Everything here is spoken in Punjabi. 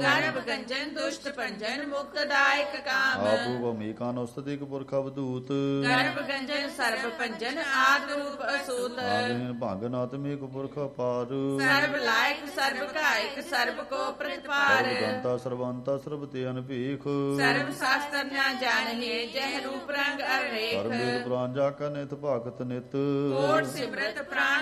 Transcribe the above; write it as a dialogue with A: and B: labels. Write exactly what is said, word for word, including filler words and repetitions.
A: ਗਰਭ ਗੰਜਨ ਦੁਸ਼ਟ ਭੰਜਨ ਮੁਕਤਦਾਇਕ ਕਾਮ
B: ਆਪੂ ਭਮੀਕਾ ਨੁਸਤਿਕ ਪੁਰਖ ਅਵਧੂਤ
A: ਗਰਭ ਗੰਜਨ ਸਰਬ ਭੰਜਨ ਆਦ ਰੂਪ ਅਸੂਤ
B: ਆਦਿਨ ਭੰਗ ਨਾਤਮਿਕ ਪੁਰਖ ਪਾਰ
A: ਸਰਬ ਲਾਇਕ ਸਰਬ ਕਾਇਕ ਸਰਬ ਕੋ ਪ੍ਰਤਪਾਰ
B: ਦੰਤਾ ਸਰਵੰਤਾ ਸਰਬ ਤੇ ਅਨਭੀਖ
A: ਸਰਬ ਸ਼ਾਸਤਰ ਨਾ ਜਾਣਹਿ ਜਹ ਰੂਪ ਰੰਗ ਅਰੇਖ
B: ਪਰਮੇਸ਼ਰ ਪ੍ਰਾਨ ਜਾ ਕਾ ਨਿਤ ਭਗਤ ਨਿਤ
A: ਕੋਟ ਸਿਮਰਤ ਪ੍ਰਾਨ